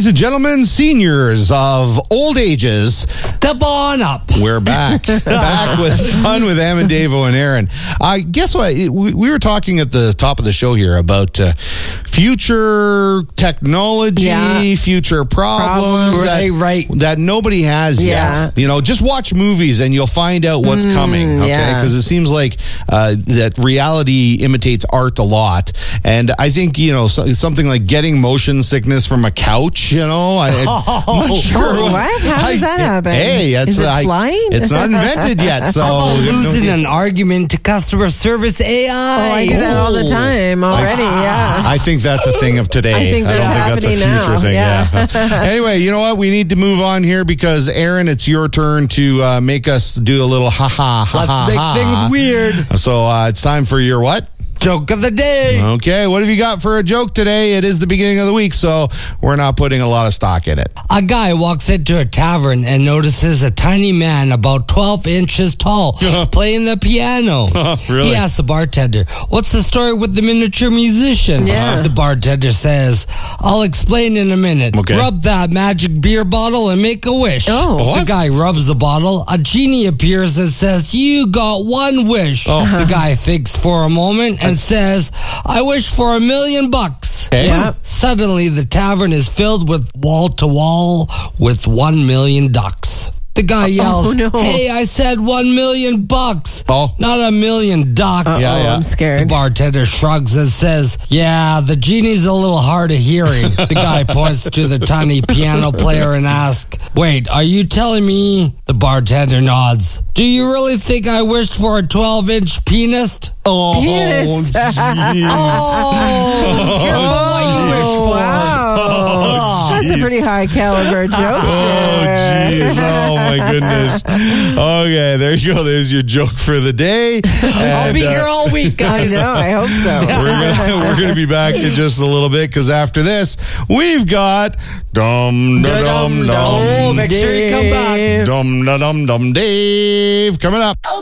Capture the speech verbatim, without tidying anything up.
and gentlemen, seniors of old ages, step on up. We're back. Back with fun with Em and Davo and Aaron. Uh, guess what? We, we were talking at the top of the show here about uh, future technology, Yeah. future problems, Problems. that, Right, right. that nobody has Yeah. yet. You know, just watch movies and you'll find out what's coming, okay? yeah. Because it seems like uh, that reality imitates art a lot. And I think, you know, so, something like getting motion sickness from a couch, you know, I, I'm not sure. Oh, what? How does that happen? Hey, it's, Is it I- flying? it's not invented yet, so Losing an argument to customer service A I. Oh, I do that all the time already, yeah. I think that's a thing of today. I think don't that's think that's a happening future now, thing. yeah. Yeah. Anyway, you know what? We need to move on here because Aaron, it's your turn to uh, make us do a little ha ha ha Let's ha. make ha. things weird. So uh, it's time for your what? Joke of the day. Okay, what have you got for a joke today? It is the beginning of the week, so we're not putting a lot of stock in it. A guy walks into a tavern and notices a tiny man about twelve inches tall playing the piano. Really? He asks the bartender, "What's the story with the miniature musician?" Yeah. The bartender says, "I'll explain in a minute. Okay. Rub that magic beer bottle and make a wish." Oh. What? The guy rubs the bottle. A genie appears and says, "You got one wish." Oh. The guy thinks for a moment and says, "I wish for a million bucks." Okay. Yep. Suddenly, the tavern is filled with wall to wall with one million ducks. The guy yells, Oh, no. "Hey, I said one million bucks, Oh. not a million ducks." Yeah, Oh, yeah. I'm The scared. bartender shrugs and says, "Yeah, the genie's a little hard of hearing." The guy points to the tiny piano player and asks, "Wait, are you telling me?" The bartender nods. "Do you really think I wished for a twelve-inch penis?" Oh, Penis. geez. Oh, careful what you wish Oh, for. wow. Oh, That's a jeez. pretty high caliber joke. Oh, there. jeez. Oh, my goodness. Okay, there you go. There's your joke for the day. I'll And, be uh, here all week, I guys. know, I hope so. We're gonna, we're gonna be back in just a little bit because after this, we've got Dum Da Dum Oh, Dum make sure you come back. Dum Da Dum Dum Dave coming up.